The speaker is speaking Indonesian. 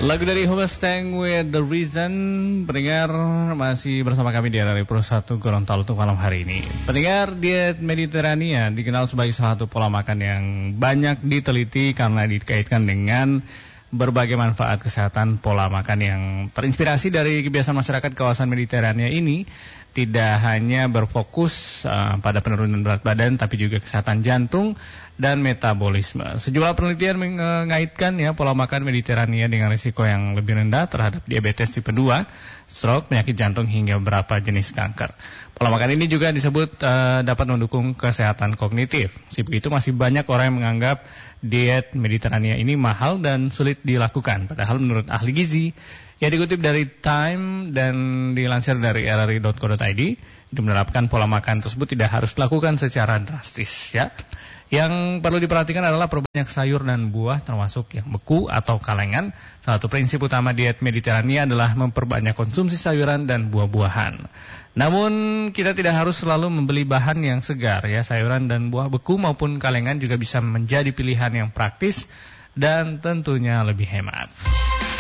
Lagu dari Homestang with The Reason. Pendengar masih bersama kami di RRI Pro 1 Gorontalo untuk malam hari ini. Pendengar, diet Mediterania dikenal sebagai salah satu pola makan yang banyak diteliti karena dikaitkan dengan berbagai manfaat kesehatan. Pola makan yang terinspirasi dari kebiasaan masyarakat kawasan Mediterania ini tidak hanya berfokus pada penurunan berat badan, tapi juga kesehatan jantung dan metabolisme. Sejumlah penelitian mengaitkan pola makan Mediterania dengan risiko yang lebih rendah terhadap diabetes tipe 2, stroke, penyakit jantung hingga beberapa jenis kanker. Pola makan ini juga disebut dapat mendukung kesehatan kognitif. Meskipun itu masih banyak orang yang menganggap diet Mediterania ini mahal dan sulit dilakukan. Padahal menurut ahli gizi yang dikutip dari Time dan dilansir dari rri.co.id, itu menerapkan pola makan tersebut tidak harus dilakukan secara drastis ya. Yang perlu diperhatikan adalah perbanyak sayur dan buah termasuk yang beku atau kalengan. Salah satu prinsip utama diet Mediterania adalah memperbanyak konsumsi sayuran dan buah-buahan. Namun kita tidak harus selalu membeli bahan yang segar ya. Sayuran dan buah beku maupun kalengan juga bisa menjadi pilihan yang praktis dan tentunya lebih hemat.